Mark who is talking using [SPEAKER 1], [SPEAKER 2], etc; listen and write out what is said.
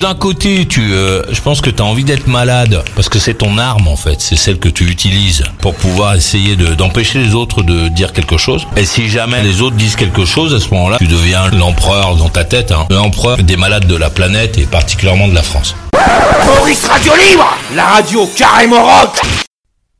[SPEAKER 1] D'un côté, je pense que t'as envie d'être malade, parce que c'est ton arme en fait, c'est celle que tu utilises pour pouvoir essayer d'empêcher les autres de dire quelque chose. Et si jamais les autres disent quelque chose, à ce moment-là, tu deviens l'empereur dans ta tête, l'empereur des malades de la planète et particulièrement de la France.
[SPEAKER 2] Maurice Radio Libre, la radio carrément rock.